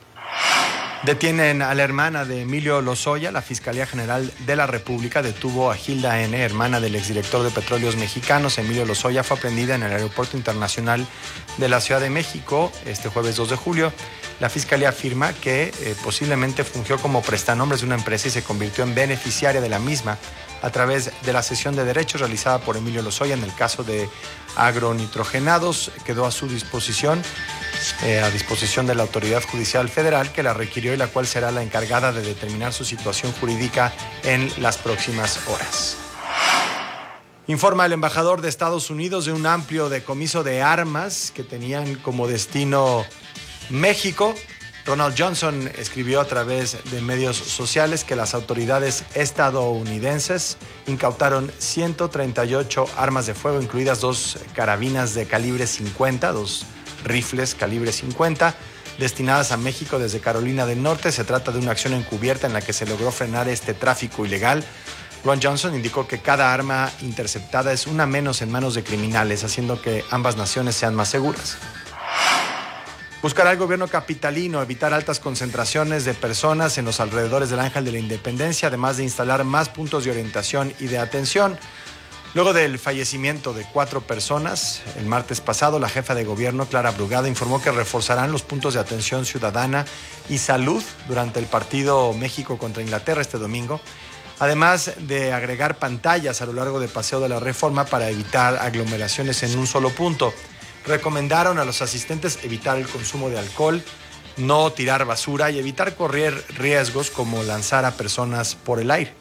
Detienen a la hermana de Emilio Lozoya. La Fiscalía General de la República detuvo a Gilda N., hermana del exdirector de Petróleos Mexicanos. Emilio Lozoya fue aprendida en el Aeropuerto Internacional de la Ciudad de México este jueves 2 de julio. La Fiscalía afirma que posiblemente fungió como prestanombres de una empresa y se convirtió en beneficiaria de la misma a través de la cesión de derechos realizada por Emilio Lozoya en el caso de agronitrogenados. Quedó a su disposición, a disposición de la Autoridad Judicial Federal, que la requirió y la cual será la encargada de determinar su situación jurídica en las próximas horas. Informa el embajador de Estados Unidos de un amplio decomiso de armas que tenían como destino México. Ronald Johnson escribió a través de medios sociales que las autoridades estadounidenses incautaron 138 armas de fuego, incluidas 2 carabinas de calibre 50, 2 rifles calibre 50, destinadas a México desde Carolina del Norte. Se trata de una acción encubierta en la que se logró frenar este tráfico ilegal. Ron Johnson indicó que cada arma interceptada es una menos en manos de criminales, haciendo que ambas naciones sean más seguras. Buscará el gobierno capitalino evitar altas concentraciones de personas en los alrededores del Ángel de la Independencia, además de instalar más puntos de orientación y de atención. Luego del fallecimiento de 4 personas, el martes pasado, la jefa de gobierno, Clara Brugada, informó que reforzarán los puntos de atención ciudadana y salud durante el partido México contra Inglaterra este domingo, además de agregar pantallas a lo largo del Paseo de la Reforma para evitar aglomeraciones en un solo punto. Recomendaron a los asistentes evitar el consumo de alcohol, no tirar basura y evitar correr riesgos como lanzar a personas por el aire.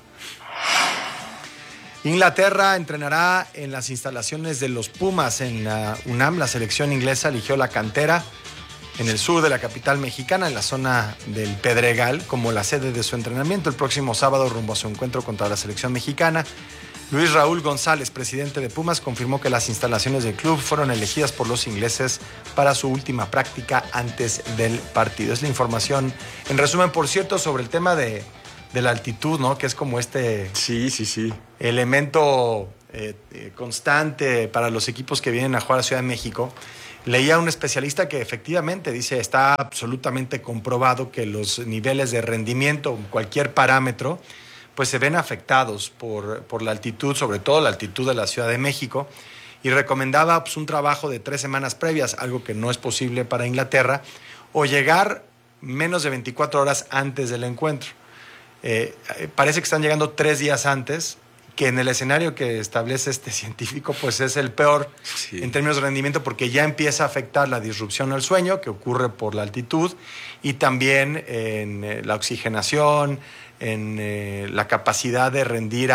Inglaterra entrenará en las instalaciones de los Pumas en la UNAM. La selección inglesa eligió la cantera en el sur de la capital mexicana, en la zona del Pedregal, como la sede de su entrenamiento el próximo sábado rumbo a su encuentro contra la selección mexicana. Luis Raúl González, presidente de Pumas, confirmó que las instalaciones del club fueron elegidas por los ingleses para su última práctica antes del partido. Es la información, en resumen, por cierto, sobre el tema de la altitud, ¿no? Que es como este elemento constante para los equipos que vienen a jugar a Ciudad de México. Leía un especialista que efectivamente dice, está absolutamente comprobado que los niveles de rendimiento, cualquier parámetro, pues se ven afectados por la altitud, sobre todo la altitud de la Ciudad de México, y recomendaba pues, un trabajo de 3 semanas previas, algo que no es posible para Inglaterra, o llegar menos de 24 horas antes del encuentro. Parece que están llegando 3 días antes, que en el escenario que establece este científico, pues es el peor en términos de rendimiento, porque ya empieza a afectar la disrupción al sueño, que ocurre por la altitud, y también en la oxigenación, en la capacidad de rendir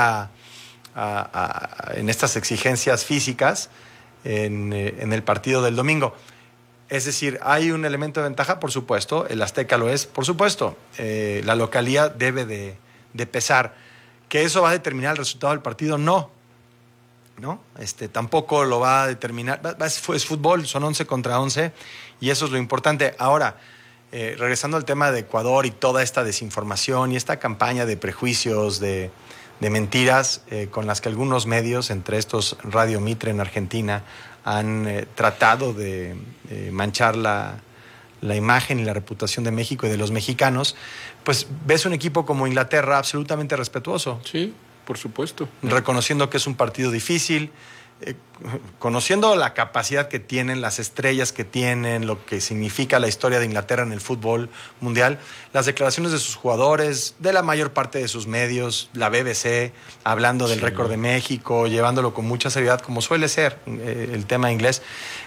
en estas exigencias físicas en el partido del domingo. Es decir, hay un elemento de ventaja, por supuesto, el Azteca lo es, por supuesto, la localía debe de pesar. ¿Que eso va a determinar el resultado del partido? No. Tampoco lo va a determinar. Es fútbol, son 11 contra 11 y eso es lo importante. Ahora, regresando al tema de Ecuador y toda esta desinformación y esta campaña de prejuicios, de mentiras con las que algunos medios, entre estos Radio Mitre en Argentina, han tratado de manchar la imagen y la reputación de México y de los mexicanos, pues ves un equipo como Inglaterra absolutamente respetuoso. Sí, por supuesto. Reconociendo que es un partido difícil, conociendo la capacidad que tienen, las estrellas que tienen, lo que significa la historia de Inglaterra en el fútbol mundial, las declaraciones de sus jugadores, de la mayor parte de sus medios, la BBC, hablando del récord de México, llevándolo con mucha seriedad, como suele ser el tema inglés,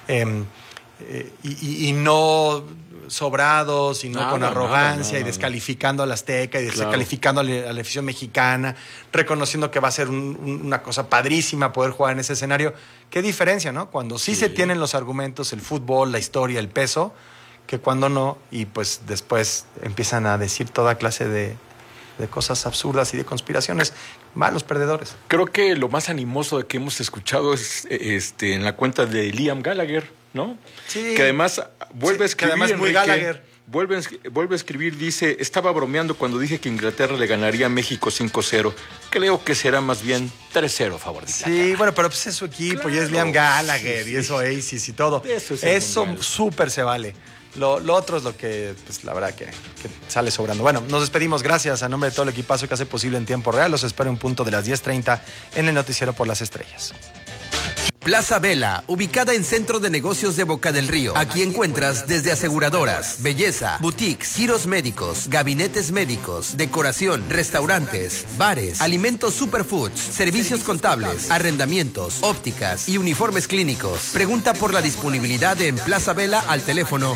y no sobrados y no con arrogancia y descalificando al Azteca y descalificando a la afición mexicana, reconociendo que va a ser una cosa padrísima poder jugar en ese escenario. Qué diferencia, ¿no? Cuando sí se tienen los argumentos, el fútbol, la historia, el peso, que cuando no, y pues después empiezan a decir toda clase de cosas absurdas y de conspiraciones. Malos perdedores. Creo que lo más animoso de que hemos escuchado es en la cuenta de Liam Gallagher, ¿no? Sí. Que además vuelve a escribir. Que además muy Gallagher. Vuelve a escribir, dice: estaba bromeando cuando dije que Inglaterra le ganaría a México 5-0. Creo que será más bien 3-0 a favor de Inglaterra. Sí, bueno, pero pues es su equipo, y es Liam Gallagher, y eso Oasis y todo. Eso súper se vale. Lo otro es lo que, pues la verdad que sale sobrando. Bueno, nos despedimos. Gracias a nombre de todo el equipazo que hace posible en tiempo real. Los espero en punto de las 10:30 en el Noticiero por las Estrellas. Plaza Vela, ubicada en Centro de Negocios de Boca del Río. Aquí encuentras desde aseguradoras, belleza, boutiques, giros médicos, gabinetes médicos, decoración, restaurantes, bares, alimentos superfoods, servicios contables, arrendamientos, ópticas y uniformes clínicos. Pregunta por la disponibilidad en Plaza Vela al teléfono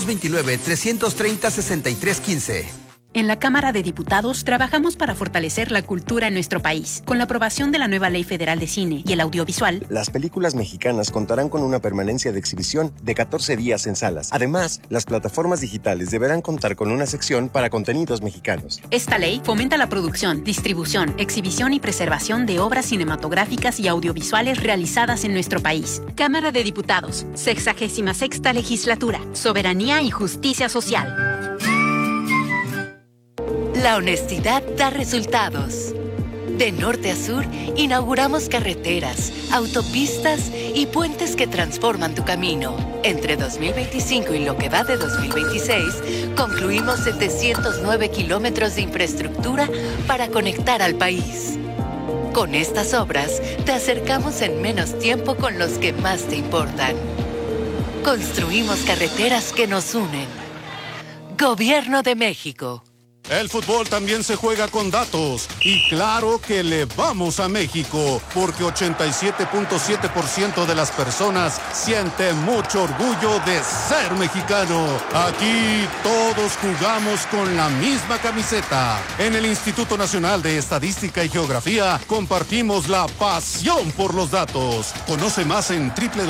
229-330-6315. En la Cámara de Diputados trabajamos para fortalecer la cultura en nuestro país. Con la aprobación de la nueva Ley Federal de Cine y el Audiovisual, las películas mexicanas contarán con una permanencia de exhibición de 14 días en salas. Además, las plataformas digitales deberán contar con una sección para contenidos mexicanos. Esta ley fomenta la producción, distribución, exhibición y preservación de obras cinematográficas y audiovisuales realizadas en nuestro país. Cámara de Diputados, 66ª Legislatura, Soberanía y Justicia Social. La honestidad da resultados. De norte a sur, inauguramos carreteras, autopistas y puentes que transforman tu camino. Entre 2025 y lo que va de 2026, concluimos 709 kilómetros de infraestructura para conectar al país. Con estas obras, te acercamos en menos tiempo con los que más te importan. Construimos carreteras que nos unen. Gobierno de México. El fútbol también se juega con datos y claro que le vamos a México porque 87.7% de las personas sienten mucho orgullo de ser mexicano. Aquí todos jugamos con la misma camiseta. En el Instituto Nacional de Estadística y Geografía compartimos la pasión por los datos. Conoce más en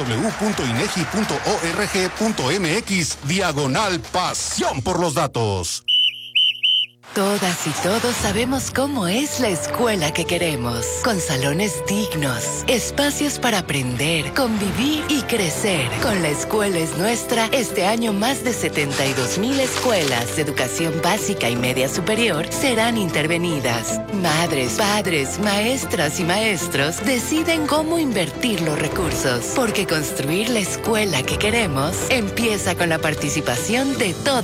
www.inegi.org.mx/pasión por los datos. Todas y todos sabemos cómo es la escuela que queremos, con salones dignos, espacios para aprender, convivir y crecer. Con La Escuela es Nuestra, este año más de 72,000 escuelas de educación básica y media superior serán intervenidas. Madres, padres, maestras y maestros deciden cómo invertir los recursos, porque construir la escuela que queremos empieza con la participación de todos.